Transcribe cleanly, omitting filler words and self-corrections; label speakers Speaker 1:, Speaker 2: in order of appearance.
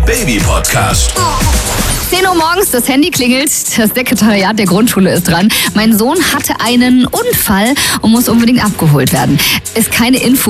Speaker 1: Baby-Podcast.
Speaker 2: 10 Uhr morgens, das Handy klingelt, das Sekretariat der Grundschule ist dran. Mein Sohn hatte einen Unfall und muss unbedingt abgeholt werden. Ist keine Info